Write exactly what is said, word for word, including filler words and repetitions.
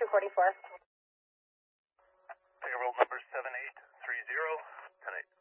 two forty-four. Payroll number seven eight three zero, ten eight.